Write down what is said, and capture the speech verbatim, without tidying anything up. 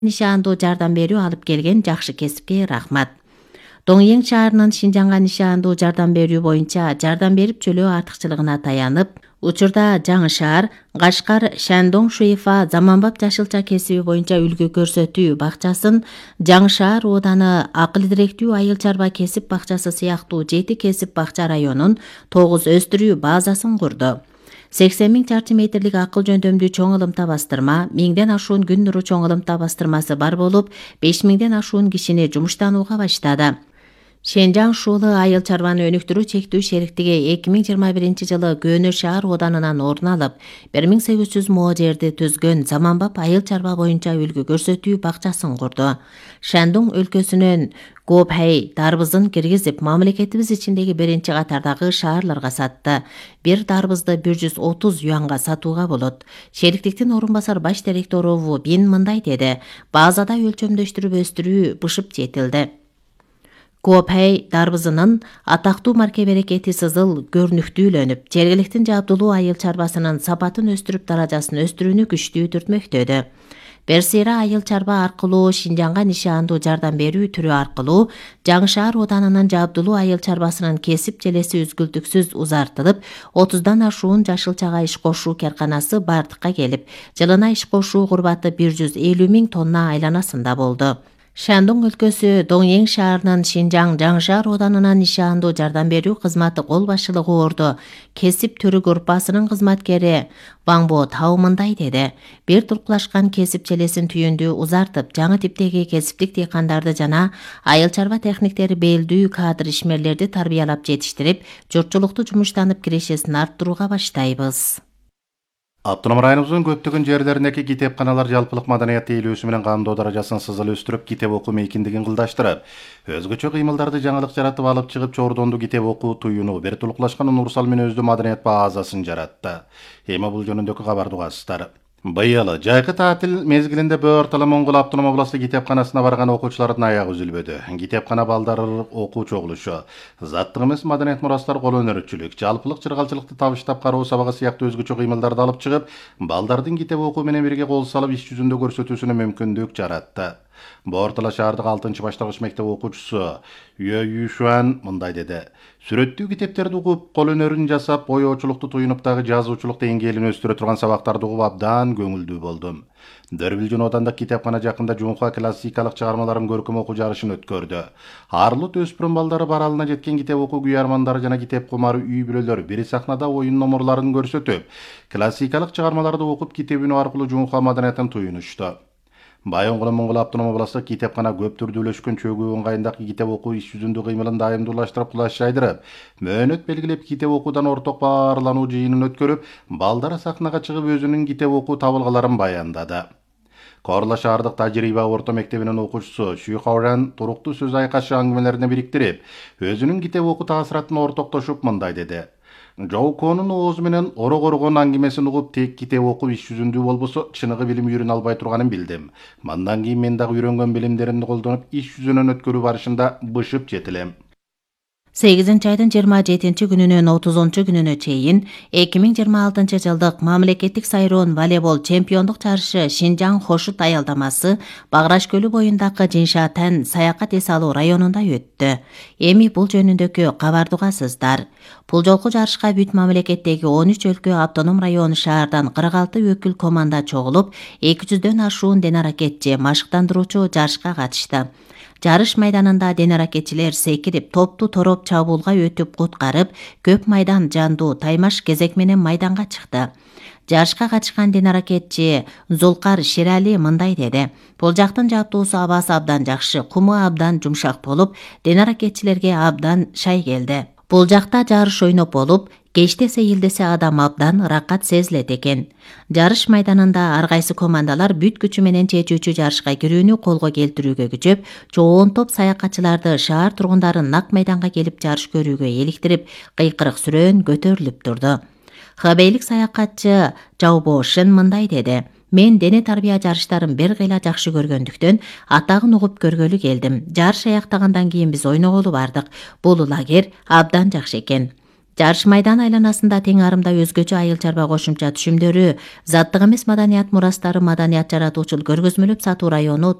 нишаандуу жардам берүү алып келген жакшы кесипке рахмат. Доңьең шаарынын Шинжаңга нишаандуу жардам берүү боюнча жардам берип чөлөө артыкчылыгына таянып, учурда жаңы шаар Кашкар Шандоң Шуефа заманбап жашылча кесиби боюнча үлгү көрсөтүү бакчасын, жаңы шаар ооданы акыл директүү айыл чарба кесип бакчасы сыяктуу жети кесип бакча районун тогуз өстүрүү базасын курду. сексен миң чарчы метрлик акыл жөндөмдүү чоң ылымта бастырма, миңден ашуун күн нуру чоң ылымта бастырмасы бар болуп, беш миңден ашуун кишини жумуштанууга баштады. Шенжаң Шуулы айыл чарбаны өнүктүрүү чектүү шериктиги эки миң жыйырма биринчи жылы Көнө шаар оданынан орун алып, бир миң сегиз жүз мо жерди түзгөн заманбап айыл чарба боюнча үлгү көрсөтүү бакчасын курду. Шандоң өлкөсүнөн Гопхэй дарбызын киргизип, мамлекетибиз ичиндеги биринчи катардагы шаарларга сатты. Бир дарбызды бир жүз отуз юанга сатууга болот. Шериктиктин орун басар баш директору Ву Бин мындай деди: базада өлчөмдөштүрүп өстүрүү бышып жетилди. Гопхэй дарбызынын атактуу марке берекети сызыл көрүнүктүүлөнүп, жергиликтин жабдулуу айыл чарбасынын сапатын өстүрүп, даражасын өстүрүүнү күчтүү түртмөктөдү. Берсира айыл чарба аркылуу Шинжаңга нишаандуу жардам берүү түрү аркылуу жаңы шаар оданынын жабдулуу айыл чарбасынын кесип желеси үзгүлтүксүз узартылып, отуздан ашуун жашылчага иш кошуу карканасы бардыкка келип, жылына иш кошуу курбаты бир жүз элүү миң тонна айланасында болду. Шандоң өлкөсү Доңьең шаарынын Шинжаң жаңы шаар оданынан нишаандуу жардам берүү кызматы кол башчылыгы орду кесип түрү группасынын кызматкери Ваңбо Тау мындай деди: бир туркулашкан кесип желесин түйүндү узартып, жаңы типтеги кесиптик дыйкандарды жана айыл чарба техниктери белдүү кадр ишмерлерди тарбиялап жетиштирип, журтчулукту жумуштанып кирешесин арттырууга баштайбыз. Автоном районубуздун көптөгөн жерлериндеги китепканалар жалпылык маданият тейлөөсү менен кандоо даражасын сызыл өстүрүп, китеп окуу мейкиндигин кылдаштырып, өзгөчө кыймылдарды жаңылык жаратып алып чыгып, чордонду китеп окуу туюну бир тулуклашкан Нурсал мен өзү маданият баазасын жаратты. Эми бул жөнүндөгү кабарды угасыздар. Быйыл жайкы таатил мезгилинде Бөөртала Моңгол автоном областы китепканасына барган окуучулардын аягы үзүлбөдү. Китепкана балдары окуу чогулушу, заттык эмес маданият мурастар, кол өнөрчүлүк, жалпылык чыргалчылыкты табыштап кароо сабагы сыяктуу өзгөчө кыймылдарды алып чыгып, балдардын китеп окуу менен бирге кол салып иш жүзүндө көрсөтүүсүнө мүмкүндүк жаратты. Бөөртала шаардык алтынчы баштагыч мектеп окуучусу Юэ Юшуан мындай деди: сүрөттүү китептерди угуп, кол өнөрүн жасап, боёочулукту туюнуп дагы жазуучулук деңгээлин өстүрө турган сабактарды угуп абдан көңүлдүү болдум. Дөрбүлжүн оодандык китепкана жакында Жунха классикалык чыгармаларын көркөм окуу жарышын өткөрдү. Арлыт өспүрүм балдары баралына жеткен китеп окуу күйөрмандары жана китеп кумары үй бүлөлөр бир сахнада оюн номурларын көрсөтүп, классикалык чыгармаларды окуп, китеп үнү аркылуу Жунха маданиятын туюнушту. Байоңгулы Моңгол автоном областык китепкана көп түрдүүлөшкөн чөгүү ыңгайындагы китеп окуу иш жүзүндө кыймылын дайымдуулаштырып, кулаш жайдырып, мөөнөт белгилеп, китеп окуудан орток баарлануу жыйынын өткөрүп, балдар сахнага чыгып өзүнүн китеп окуу табылгаларын баяндады. Корла шаардык тажрыйба орто мектебинин окуучусу Шүй Хауран туруктуу сөз айкашы аңгемелерине бириктирип, өзүнүн китеп окуу таасыратын ортоктошуп мындай деди: Жоуконун оозу менен оро коргон аңгемесин угуп, тек китеп окуп иш жүзүндүү болбосо чыныгы билим үйрөнө албай турганын билдим. Мандан кийин мен дагы үйрөнгөн билимдеримди колдонуп, иш жүзүнөн өткөрүү барышында бышып жетилем. сегизинчи айдын жыйырма жетинчи күнүнөн отузунчу күнүнө чейин эки миң жыйырма алтынчы жылдык мамлекеттик сайроон волейбол чемпиондук жарышы Шинжаң Хошут аялдамасы Баграш көлү боюндагы Жиншатан саякат эс алуу районунда өттү. Эми бул жөнүндөгү кабарды угасыздар. Бул жолку жарышка бүт мамлекеттеги он үч өлкө автоном району шаардан кырк алты өкүл команда чогулуп, эки жүздөн ашуун денаракетчи, машыктандыруучу жарышка катышты. Жарыш майданында денаракетчилер секирип, топту тороп чабуулга өтүп куткарып, көп майдан жандуу таймаш кезек менен майданга чыкты. Жарышка катышкан денаракетчи Зулкар Ширали мындай деди: бул жактын жабдуусу абасы абдан жакшы, куму абдан жумшак болуп, денаракетчилерге абдан шай келди. Бул жакта жарыш ойноп болуп, кечте сейилдесе адам абдан ыракат сезилет экен. Жарыш майданында ар кайсы командалар бүт күчү менен чечүүчү жарышка кирүүнү колго келтирүүгө күчөп, чоң топ саякатчыларды шаар тургундарын нак майданга келип жарыш көрүүгө эликтирип, кыйкырык сүрөөн көтөрүлүп турду. Хабейлик саякатчы Жаубо Шин мындай деди: мен дене тарбия жарыштарын бир кыйла жакшы көргөндүктөн атагын угуп көргөлү келдим. Жарыш аяктагандан кийин биз ойноголу бардык. Бул лагерь абдан жакшы экен. Жарыш майдан айланасында тең арымда өзгөчө айыл чарба кошумча түшүмдөрү, заттык эмес маданият мурастары маданият жаратуучул көргөзмөлөп сатуу району